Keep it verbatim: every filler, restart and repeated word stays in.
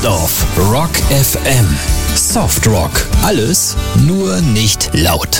Best of Rock F M. Soft Rock. Alles, nur nicht laut.